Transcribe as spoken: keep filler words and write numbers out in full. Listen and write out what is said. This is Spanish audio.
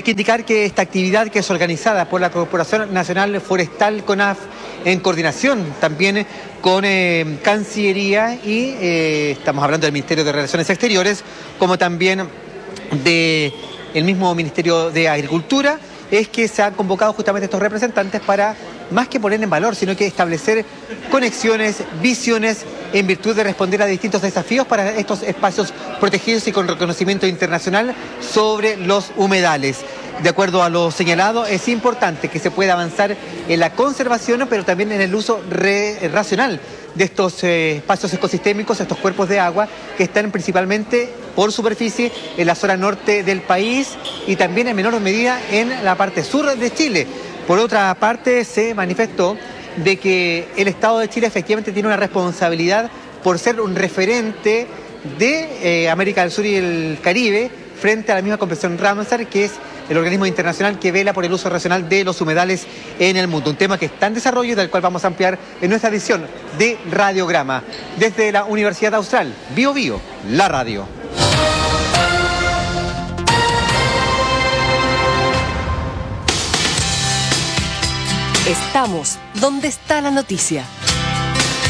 que indicar que esta actividad, que es organizada por la Corporación Nacional Forestal CONAF, en coordinación también con eh, Cancillería y eh, estamos hablando del Ministerio de Relaciones Exteriores, como también del mismo Ministerio de Agricultura, es que se han convocado justamente estos representantes para, más que poner en valor, sino que establecer conexiones, visiones, en virtud de responder a distintos desafíos para estos espacios protegidos y con reconocimiento internacional sobre los humedales. De acuerdo a lo señalado, es importante que se pueda avanzar en la conservación, pero también en el uso re, racional de estos eh, espacios ecosistémicos, estos cuerpos de agua que están principalmente por superficie en la zona norte del país y también en menor medida en la parte sur de Chile. Por otra parte, se manifestó de que el Estado de Chile efectivamente tiene una responsabilidad por ser un referente de eh, América del Sur y el Caribe frente a la misma Convención Ramsar, que es el organismo internacional que vela por el uso racional de los humedales en el mundo. Un tema que está en desarrollo y del cual vamos a ampliar en nuestra edición de Radiograma. Desde la Universidad Austral, Bio Bio, la radio. Estamos donde está la noticia.